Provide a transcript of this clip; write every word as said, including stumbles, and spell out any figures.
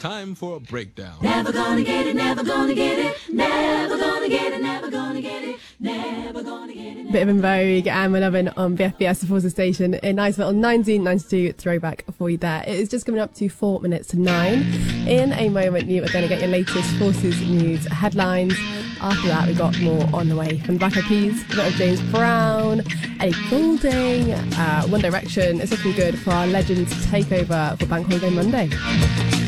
time for a breakdown. Never gonna get it, never gonna get it, never gonna get it, never gonna get it, never gonna get it. Bit of In Vogue and We're Loving on B F B S, the Forces Station in nice little nineteen ninety-two throwback for you there. It is just coming up to four minutes to nine. In a moment, you are going to get your latest Forces News headlines. After that, we've got more on the way from Black Eyed Peas, a bit of James Brown, Ellie Goulding, uh, One Direction. It's looking good for our Legends takeover for Bank Holiday Monday.